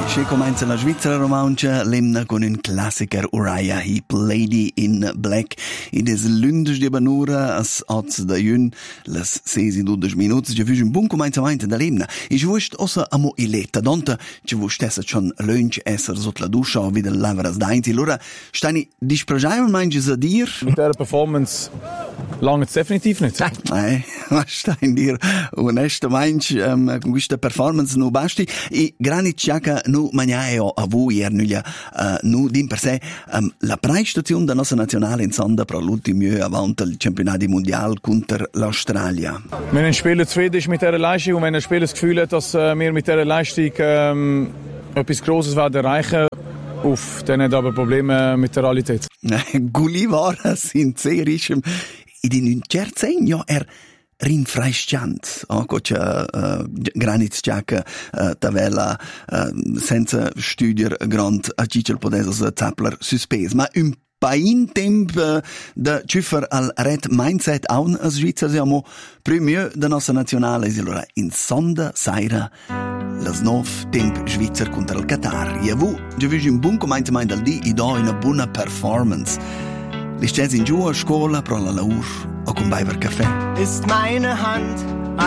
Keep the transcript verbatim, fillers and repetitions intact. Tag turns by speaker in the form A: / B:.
A: Ci comincia la Svizzera romancia, l'emna con un classiker Uriah Heep, Lady in Black. In des lundes di banura, as oz da jun, las sesi dudes minutos, ci vuoi un buon cominciamento da l'emna. E ci vuoi ossa amo iletta, donta ci vuoi stessa schon lunch esser sotto la duscia o wieder lavaras dainti. Allora, stani dispragiaim manches a dir?
B: Mit dieser Performance lange es definitiv nicht.
A: Eh, was stein dir? Onesta manch, um, con questa performance no basti. E grani ciaca no magnaio a voi ernuglia, uh, no din per sé, um, la prestazione da nostra nazionale in sonda per l'ultimo anno avanti il campionato mondiale contro l'Australia.
B: Wenn ein Spieler zufrieden ist mit dieser Leistung und wenn ein Spieler das Gefühl hat, dass äh, wir mit dieser Leistung ähm, etwas Grosses werden erreichen, uff, dann hat er aber Probleme mit der Realität.
A: Gulivara sincerischem. In den cerzen, ja, er rinfrescant, oh, cocha uh, granit ciaca uh, tavella uh, senza studier grand a cicel podesos zappler suspes, ma un pain temp uh, da ciffer al red mindset aun a Svizzera siamo premier da nostra nazionale, allora in sonda saira las nov temp Svizzer contra il Qatar. Ja, vu, già vigi un buon commento al di, i do una buona performance. Li stets in giù a scuola pro la laur o con beiver caffè.
C: Ist meine Hand